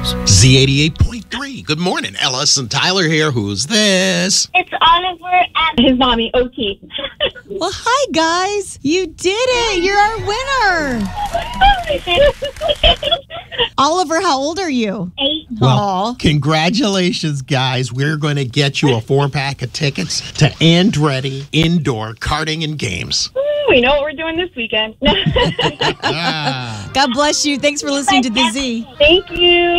news. Z88.3. Good morning. Ellis and Tyler here. Who's this? It's Oliver and his mommy, OT. Well, hi, guys. You did it. You're our winner. Oliver, how old are you? 8. Well, congratulations, guys. We're going to get you a 4-pack of tickets to Andretti Indoor Karting and Games. We know what we're doing this weekend. God bless you. Thanks for listening to The Z. Thank you.